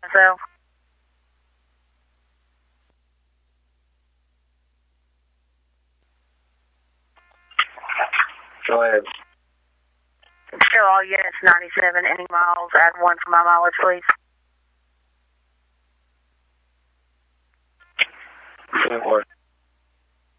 so. Go ahead. Show all units 97, any miles, add 1 for my mileage, please. Unit 1.